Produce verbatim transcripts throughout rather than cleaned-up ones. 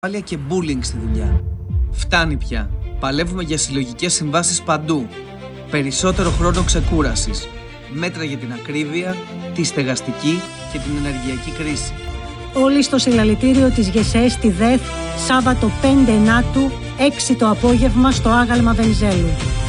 ασφάλεια και bullying στη δουλειά. Φτάνει πια. Παλεύουμε για συλλογικές συμβάσεις παντού. Περισσότερο χρόνο ξεκούρασης. Μέτρα για την ακρίβεια, τη στεγαστική και την ενεργειακή κρίση. Όλοι στο συλλαλητήριο της ΓΕΣΕ στη ΔΕΘ, Σάββατο πέντε Ενάτου, έξι το απόγευμα στο άγαλμα Βενιζέλου.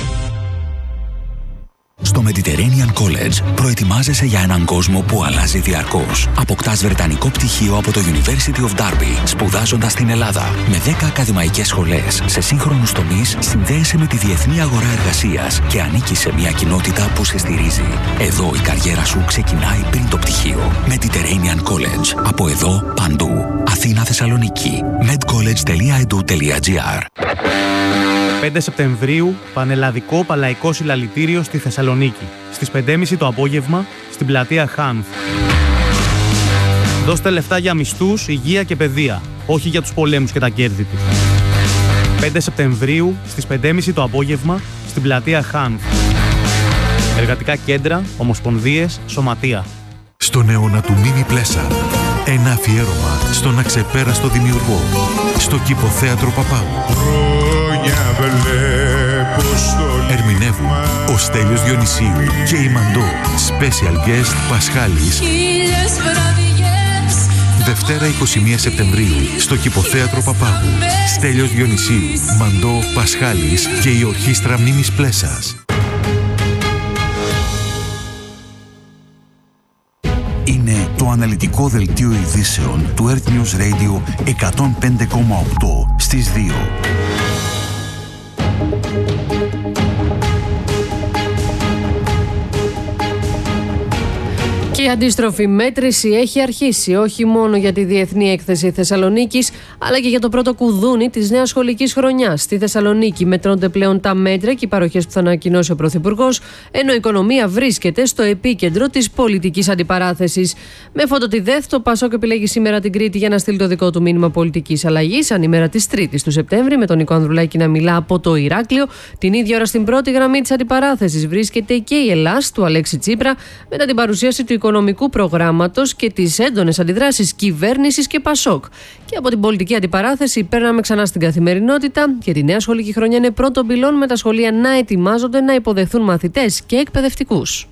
Στο Mediterranean College προετοιμάζεσαι για έναν κόσμο που αλλάζει διαρκώς. Αποκτάς βρετανικό πτυχίο από το University of Derby, σπουδάζοντας στην Ελλάδα. Με δέκα ακαδημαϊκές σχολές σε σύγχρονους τομείς, συνδέεσαι με τη διεθνή αγορά εργασίας και ανήκεις σε μια κοινότητα που σε στηρίζει. Εδώ η καριέρα σου ξεκινάει πριν το πτυχίο. Mediterranean College. Από εδώ, παντού. Αθήνα, Θεσσαλονίκη. medcollege.edu.gr. πέντε Σεπτεμβρίου, Πανελλαδικό Παλαϊκό Συλλαλητήριο στη Θεσσαλονίκη. Στις πέντε και μισή το απόγευμα, στην πλατεία Χάνθ. Δώστε λεφτά για μισθούς, υγεία και παιδεία, όχι για τους πολέμους και τα κέρδη τους. πέντε Σεπτεμβρίου, στις πέντε και μισή το απόγευμα, στην πλατεία Χάνθ. Εργατικά κέντρα, ομοσπονδίες, σωματεία. Στον αιώνα του Μίμη Πλέσα, ένα αφιέρωμα στον αξεπέραστο δημιουργό, στο Κηποθέατρο Παπάγου. Ερμηνεύουν ο Στέλιος Διονυσίου και η Μαντώ. Special guest Πασχάλης. Δευτέρα είκοσι μία Σεπτεμβρίου στο Κηποθέατρο Παπάγου. Στέλιος Διονυσίου, Μαντώ, Πασχάλης και η Ορχήστρα Μίμης Πλέσας. Είναι το αναλυτικό δελτίο ειδήσεων του Earth News Radio εκατόν πέντε κόμμα οκτώ στις δύο. Η αντίστροφη μέτρηση έχει αρχίσει όχι μόνο για τη Διεθνή Έκθεση Θεσσαλονίκης, αλλά και για το πρώτο κουδούνι της νέας σχολικής χρονιάς. Στη Θεσσαλονίκη μετρώνται πλέον τα μέτρα και οι παροχές που θα ανακοινώσει ο Πρωθυπουργός, ενώ η οικονομία βρίσκεται στο επίκεντρο της πολιτικής αντιπαράθεσης. Με φώτο τη ΔΕΘ, το Πασόκ επιλέγει σήμερα την Κρήτη για να στείλει το δικό του μήνυμα πολιτικής αλλαγής, ανήμερα της Τρίτης του Σεπτέμβρη, με τον Νίκο Ανδρουλάκη να μιλά από το Ηράκλειο. Την ίδια ώρα στην πρώτη γραμμή της αντιπαράθεσης βρίσκεται και η Ελλάς του Αλέξη Τσίπρα, μετά την παρουσίαση του οικονομικού προγράμματος και τις έντονες αντιδράσεις κυβέρνησης και Πασόκ. Και από την πολιτική αντιπαράθεση παίρναμε ξανά στην καθημερινότητα και τη νέα σχολική χρονιά είναι πρώτο πυλών, με τα σχολεία να ετοιμάζονται να υποδεχθούν μαθητές και εκπαιδευτικούς.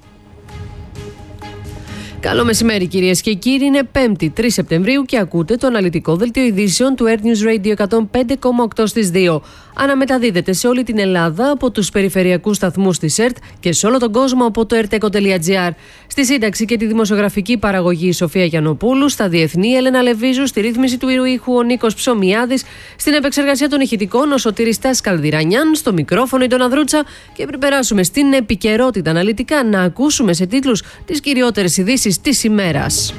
Καλό μεσημέρι κυρίες και κύριοι, είναι πέμπτη τρεις Σεπτεμβρίου και ακούτε το αναλυτικό δελτίο ειδήσεων του Earth News Radio εκατόν πέντε κόμμα οκτώ στις δύο. Αναμεταδίδεται σε όλη την Ελλάδα από τους περιφερειακούς σταθμούς της ΕΡΤ και σε όλο τον κόσμο από το erteco.gr. Στη σύνταξη και τη δημοσιογραφική παραγωγή η Σοφία Γιαννοπούλου, στα διεθνή Έλενα Λεβίζου, στη ρύθμιση του ήχου ο Νίκος Ψωμιάδης, στην επεξεργασία των ηχητικών ο Σωτήρης Τάσκαλ-Διρανιάν, στο μικρόφωνο η Ντόνα Δρούτσα, και πριν περάσουμε στην επικαιρότητα αναλυτικά να ακούσουμε σε τίτλους τις κυριότερες ειδήσεις της ημέρας.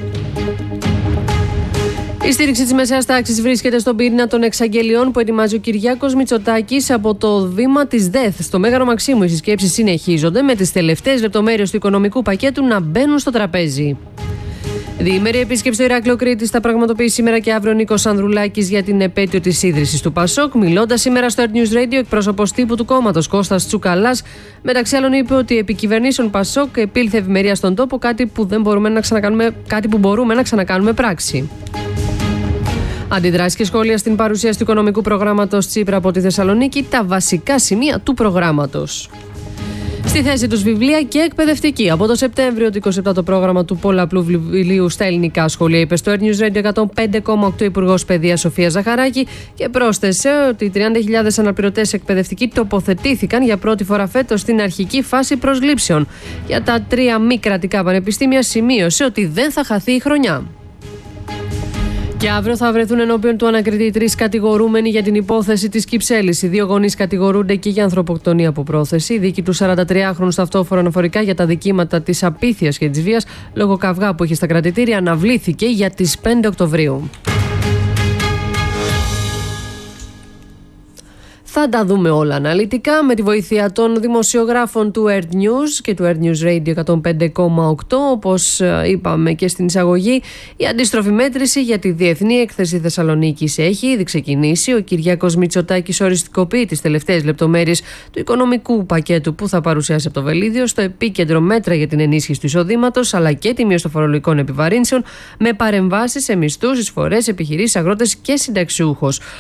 Η στήριξη της μεσαίας τάξης βρίσκεται στον πυρήνα των εξαγγελιών που ετοιμάζει ο Κυριάκος Μητσοτάκης από το βήμα της ΔΕΘ. Στο Μέγαρο Μαξίμου οι συσκέψεις συνεχίζονται, με τις τελευταίες λεπτομέρειες του οικονομικού πακέτου να μπαίνουν στο τραπέζι. Διήμερη επίσκεψη στο Ηράκλειο Κρήτης θα πραγματοποιήσει σήμερα και αύριο ο Νίκος Ανδρουλάκης για την επέτειο της ίδρυσης του Πασόκ. Μιλώντας σήμερα στο Earth News Radio, εκπρόσωπος τύπου του κόμματος Κώστας Τσουκαλάς, μεταξύ άλλων είπε ότι επί κυβερνήσεων Πασόκ επήλθε ευημερία στον τόπο, κάτι που, δεν μπορούμε να ξανακάνουμε, κάτι που μπορούμε να ξανακάνουμε πράξη. Αντιδράσεις και σχόλια στην παρουσίαση του οικονομικού προγράμματος Τσίπρα από τη Θεσσαλονίκη, τα βασικά σημεία του προγράμματος. Στη θέση τους βιβλία και εκπαιδευτική. Από το Σεπτέμβριο του είκοσι επτά το πρόγραμμα του πολλαπλού βιβλίου στα ελληνικά σχολεία, είπε στο Earth News Radio εκατόν πέντε κόμμα οκτώ Υπουργός Παιδείας Σοφία Ζαχαράκη, και πρόσθεσε ότι τριάντα χιλιάδες αναπληρωτές εκπαιδευτικοί τοποθετήθηκαν για πρώτη φορά φέτος στην αρχική φάση προσλήψεων. Για τα τρία μη κρατικά πανεπιστήμια σημείωσε ότι δεν θα χαθεί η χρονιά. Και αύριο θα βρεθούν ενώπιον του ανακριτή τρεις κατηγορούμενοι για την υπόθεση της Κυψέλης. Οι δύο γονείς κατηγορούνται και για ανθρωποκτονία από πρόθεση. Η δίκη του σαραντατριάχρονου σταυτόφορο αναφορικά για τα δικήματα της απίθειας και της βίας λόγω καυγά που είχε στα κρατητήρια αναβλήθηκε για τις πέντε Οκτωβρίου. Θα Θα τα δούμε όλα αναλυτικά με τη βοήθεια των δημοσιογράφων του Earth News και του Earth News Radio εκατόν πέντε κόμμα οκτώ. Όπως είπαμε και στην εισαγωγή, η αντίστροφη μέτρηση για τη Διεθνή Έκθεση Θεσσαλονίκης έχει ήδη ξεκινήσει. Ο Κυριάκος Μητσοτάκης οριστικοποιεί τις τελευταίες λεπτομέρειες του οικονομικού πακέτου που θα παρουσιάσει από το Βελίδιο. Στο επίκεντρο μέτρα για την ενίσχυση του εισοδήματος αλλά και τη μείωση των φορολογικών επιβαρύνσεων με παρεμβάσεις σε μισθούς, εισφορές, επιχειρήσεις, αγρότες και συνταξιούχους.